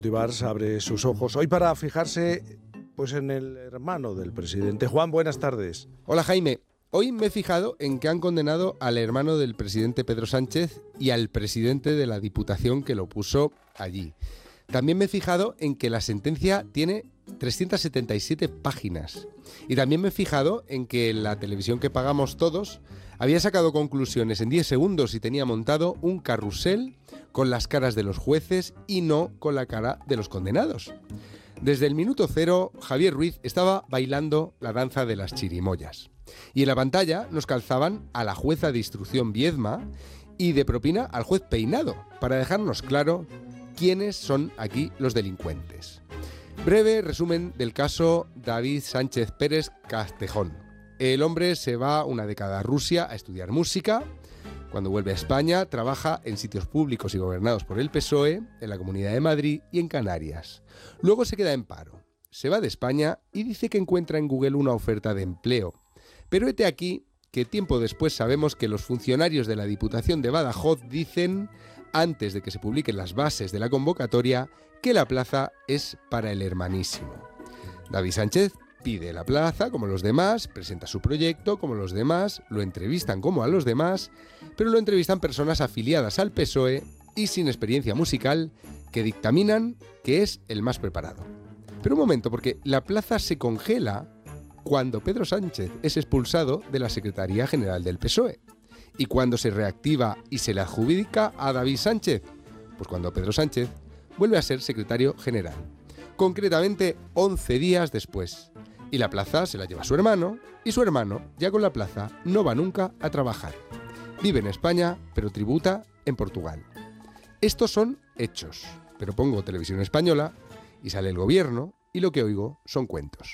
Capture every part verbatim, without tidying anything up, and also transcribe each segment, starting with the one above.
Ibars abre sus ojos hoy para fijarse pues en el hermano del presidente. Juan, buenas tardes. Hola Jaime, hoy me he fijado en que han condenado al hermano del presidente Pedro Sánchez y al presidente de la Diputación que lo puso allí. También me he fijado en que la sentencia tiene trescientas setenta y siete páginas. Y también me he fijado en que la televisión que pagamos todos había sacado conclusiones en diez segundos y tenía montado un carrusel con las caras de los jueces y no con la cara de los condenados. Desde el minuto cero, Javier Ruiz estaba bailando la danza de las chirimoyas. Y en la pantalla nos calzaban a la jueza de instrucción Viedma y de propina al juez Peinado, para dejarnos claro quiénes son aquí los delincuentes. Breve resumen del caso David Sánchez Pérez Castejón. El hombre se va una década a Rusia a estudiar música. Cuando vuelve a España, trabaja en sitios públicos y gobernados por el P S O E, en la Comunidad de Madrid y en Canarias. Luego se queda en paro. Se va de España y dice que encuentra en Google una oferta de empleo. Pero hete aquí que tiempo después sabemos que los funcionarios de la Diputación de Badajoz dicen, antes de que se publiquen las bases de la convocatoria, que la plaza es para el hermanísimo. David Sánchez pide la plaza como los demás, presenta su proyecto como los demás, lo entrevistan como a los demás, pero lo entrevistan personas afiliadas al P S O E y sin experiencia musical que dictaminan que es el más preparado. Pero un momento, porque la plaza se congela cuando Pedro Sánchez es expulsado de la Secretaría General del P S O E. ¿Y cuándo se reactiva y se le adjudica a David Sánchez? Pues cuando Pedro Sánchez vuelve a ser secretario general. Concretamente once días después. Y la plaza se la lleva su hermano, y su hermano, ya con la plaza, no va nunca a trabajar. Vive en España, pero tributa en Portugal. Estos son hechos, pero pongo televisión española y sale el gobierno y lo que oigo son cuentos.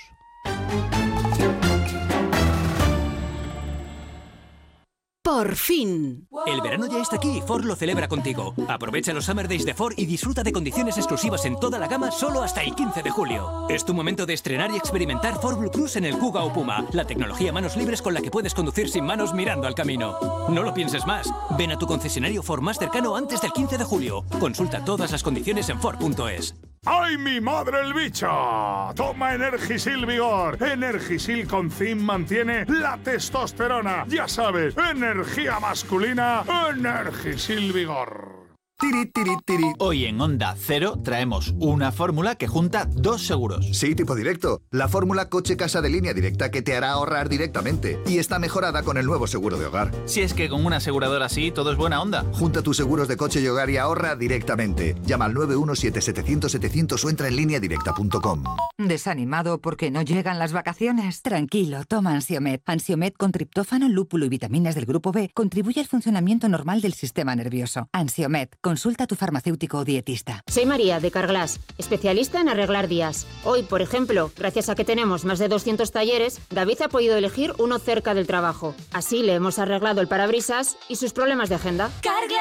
¡Por fin! El verano ya está aquí y Ford lo celebra contigo. Aprovecha los Summer Days de Ford y disfruta de condiciones exclusivas en toda la gama solo hasta el quince de julio. Es tu momento de estrenar y experimentar Ford Blue Cruise en el Kuga o Puma, la tecnología manos libres con la que puedes conducir sin manos mirando al camino. No lo pienses más. Ven a tu concesionario Ford más cercano antes del quince de julio. Consulta todas las condiciones en Ford punto es. ¡Ay, mi madre el bicho! Toma Energisil Vigor. Energisil con zinc mantiene la testosterona. Ya sabes, energía masculina, Energisil Vigor. Tiri, tiri, tiri. Hoy en Onda Cero traemos una fórmula que junta dos seguros. Sí, tipo directo. La fórmula coche-casa de línea directa que te hará ahorrar directamente. Y está mejorada con el nuevo seguro de hogar. Si es que con una aseguradora así todo es buena onda. Junta tus seguros de coche y hogar y ahorra directamente. Llama al nueve uno siete setecientos setecientos o entra en línea directa punto com. ¿Desanimado porque no llegan las vacaciones? Tranquilo, toma Ansiomed. Ansiomed con triptófano, lúpulo y vitaminas del grupo B contribuye al funcionamiento normal del sistema nervioso. Ansiomed. Consulta a tu farmacéutico o dietista. Soy María de Carglass, especialista en arreglar días. Hoy, por ejemplo, gracias a que tenemos más de doscientos talleres, David ha podido elegir uno cerca del trabajo. Así le hemos arreglado el parabrisas y sus problemas de agenda. Carglass.